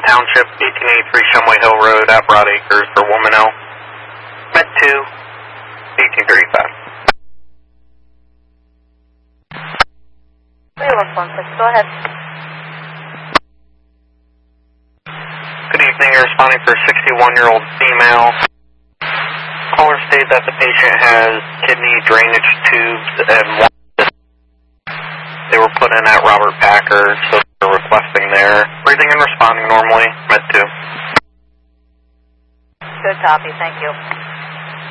Township, 1883 Shumway Hill Road, at Broad Acres for woman L. Med 2, 1835. 3116, go ahead. Good evening, you're responding for a 61-year-old female. Caller stated that the patient has kidney drainage tubes and they were put in at Robert Packard, so they're requesting there. Breathing and responding normally, Med 2. Good copy, thank you.